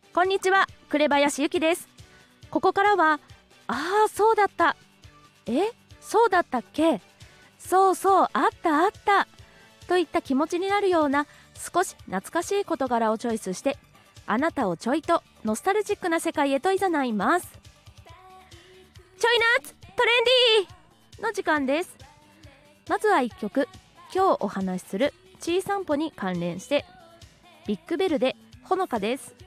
こんにちは、紅林ゆきです。ここからはそうだった、そうだったっけ、そうそうあったあったといった気持ちになるような少し懐かしい事柄をチョイスして、あなたをちょいとノスタルジックな世界へと誘います。ちょいナッツトレンディーの時間です。まずは1曲、今日お話しするちいさんぽに関連して、ビッグベルでほのかです。